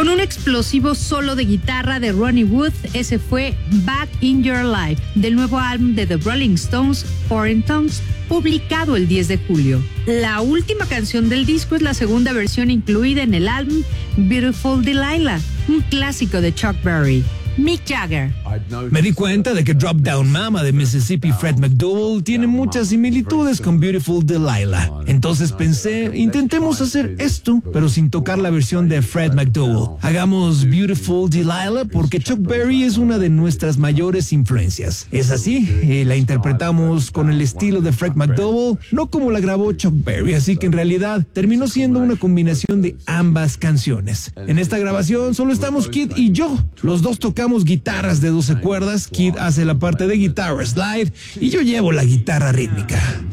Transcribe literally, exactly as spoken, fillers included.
Con un explosivo solo de guitarra de Ronnie Wood, ese fue Back in Your Life, del nuevo álbum de The Rolling Stones, Foreign Tongues, publicado el diez de julio. La última canción del disco es la segunda versión incluida en el álbum Beautiful Delilah, un clásico de Chuck Berry. Mick Jagger. Me di cuenta de que Drop Down Mama de Mississippi Fred McDowell tiene muchas similitudes con Beautiful Delilah. Entonces pensé, intentemos hacer esto, pero sin tocar la versión de Fred McDowell. Hagamos Beautiful Delilah porque Chuck Berry es una de nuestras mayores influencias. Es así, y la interpretamos con el estilo de Fred McDowell, no como la grabó Chuck Berry, así que en realidad terminó siendo una combinación de ambas canciones. En esta grabación solo estamos Kid y yo. Los dos tocamos guitarras de doce cuerdas, Kid hace la parte de guitarra slide y yo llevo la guitarra rítmica.